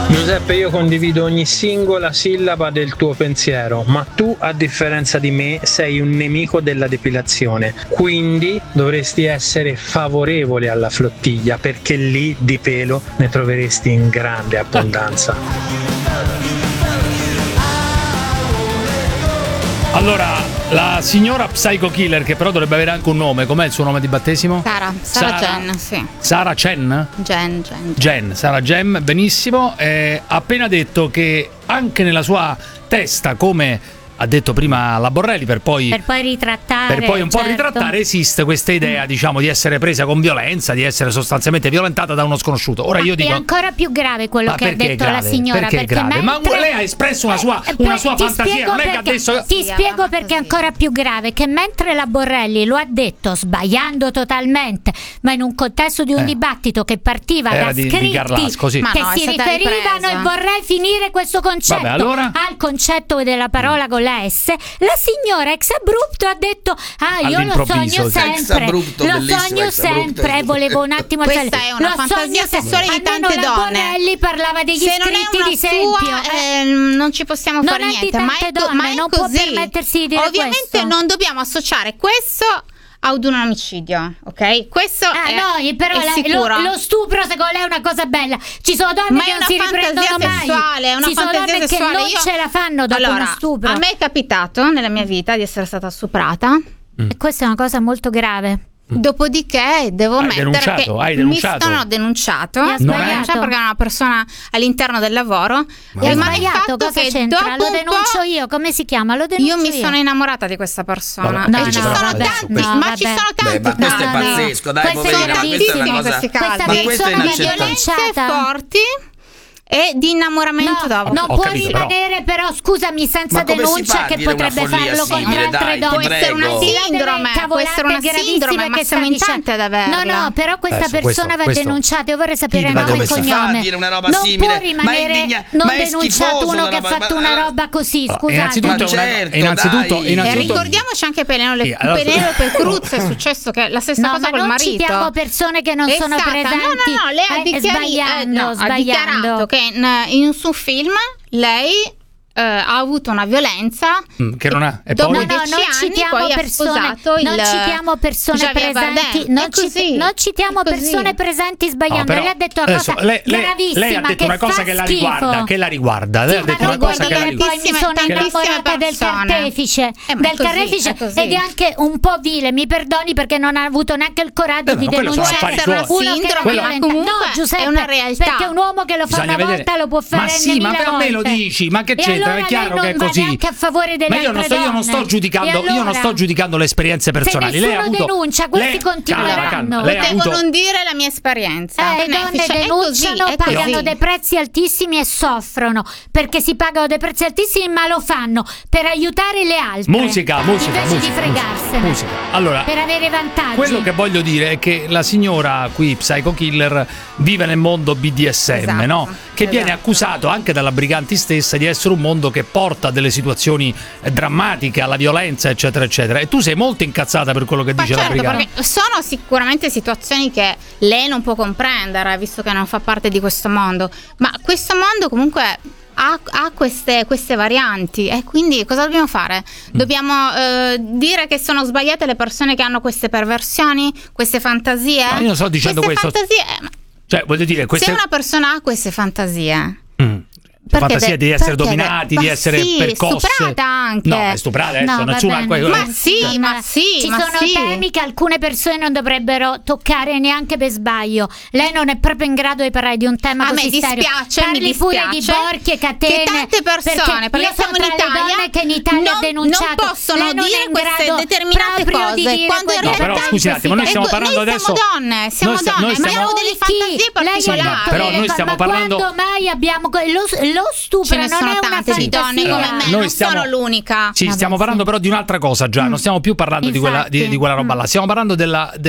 Giuseppe, io condivido ogni singola sillaba del tuo pensiero, ma tu, a differenza di me, sei un nemico della depilazione, quindi dovresti essere favorevole alla flottiglia, perché lì di pelo ne troveresti in grande abbondanza. Allora, la signora Psycho Killer, che però dovrebbe avere anche un nome, com'è il suo nome di battesimo? Sara Jen, sì. Sara Chen? Jen, Sara Jen, benissimo. Ha appena detto che anche nella sua testa, come ha detto prima la Borrelli, per poi ritrattare, per poi un po' ritrattare, esiste questa idea, diciamo, di essere presa con violenza, di essere sostanzialmente violentata da uno sconosciuto. Ora io dico, è ancora più grave quello che ha detto la signora, perché è grave? Ma lei ha espresso una sua fantasia, non è che adesso ti spiego perché è ancora più grave, che mentre la Borrelli lo ha detto sbagliando totalmente, ma in un contesto di un dibattito che partiva da scritti di Carlasco, sì, che si riferivano, e vorrei finire questo concetto, al concetto della parola con la S, la signora ex abrupto ha detto io lo sogno sempre, volevo un attimo, questa è una fantasia sessuale di tante donne. Borrelli parlava degli iscritti di esempio, non ci possiamo fare niente, ma è non così. Può permettersi di dire ovviamente questo. Non dobbiamo associare questo ad un omicidio, ok? Questo è però sicuro. Lo stupro secondo lei è una cosa bella. Ci sono donne che non si riprendono mai. Una ci sono donne che non ce la fanno dopo uno stupro. A me è capitato nella mia vita di essere stata stuprata. E questa è una cosa molto grave. Dopodiché devo mettere che mi sono denunciato perché era una persona all'interno del lavoro. E sbagliato, cosa c'entra? Lo denuncio io, come si chiama? Lo denuncio io. Mi sono innamorata di questa persona. Ci sono tanti, ma ci sono tanti. Ma questo è pazzesco, dai, poverina, questa è una cosa. Questa persona viene denunciata forti e di innamoramento dopo. Non può rimanere però, scusami, senza denuncia, che potrebbe farlo con altre donne. Può essere una sindrome, ma siamo in tante ad averla. No, però questa persona va denunciata. Io vorrei sapere nome e cognome. Non può rimanere non denunciato uno che ha fatto una roba così, scusate. Innanzitutto ricordiamoci anche Penelope Cruz, è successo che la stessa cosa col marito. Non citiamo persone che non sono presenti. No, lei ha dichiarato che in un suo film lei ha avuto una violenza che non ha, e dopo poi? non citiamo persone presenti, non citiamo persone presenti sbagliando. Lei ha detto una cosa gravissima, lei ha detto una cosa che la riguarda, lei ha detto una cosa che la riguarda. Poi mi sono innamorata del carnefice ed è anche un po' vile, mi perdoni, perché non ha avuto neanche il coraggio di denunciare uno che Giuseppe, è una realtà, perché un uomo che lo fa una volta lo può fare ma però me lo dici, ma che c'entra? È chiaro che è così. A favore delle ma io non sto giudicando le esperienze personali. Se nessuno denuncia, questi continueranno. Devo non dire la mia esperienza. Le donne denunciano, pagano dei prezzi altissimi e soffrono, perché si pagano dei prezzi altissimi, ma lo fanno per aiutare le altre. Musica. Invece di fregarsene. Allora, per avere vantaggi. Quello che voglio dire è che la signora qui, Psycho Killer, vive nel mondo BDSM, no? Che viene accusato anche dalla Briganti stessa di essere un mondo che porta a delle situazioni drammatiche, alla violenza, eccetera eccetera, e tu sei molto incazzata per quello che dice la Briganti. Perché sono sicuramente situazioni che lei non può comprendere, visto che non fa parte di questo mondo, ma questo mondo comunque ha queste varianti, e quindi cosa dobbiamo fare? Dobbiamo dire che sono sbagliate le persone che hanno queste perversioni, queste fantasie? Ma io non sto dicendo questo. Cioè, voglio dire, se una persona ha queste fantasie, fantasia di essere dominati, di essere percosse, stuprata anche. No, è stuprata adesso, nessuna. Ma sì, ci sono temi che alcune persone non dovrebbero toccare neanche per sbaglio. Lei non è proprio in grado di parlare di un tema così serio. Mi dispiace pure di borchie, catene, che tante persone, perché siamo in Italia, che in Italia ha denunciato, non possono dire queste determinate cose, quando in realtà però scusi un attimo, noi stiamo parlando adesso. Siamo donne, ma abbiamo delle fantasie particolari. Però noi stiamo parlando. Quando mai abbiamo lo stupro, non è una di donne come me, non sono l'unica. Stiamo parlando però di un'altra cosa già, non stiamo più parlando di quella roba là, stiamo parlando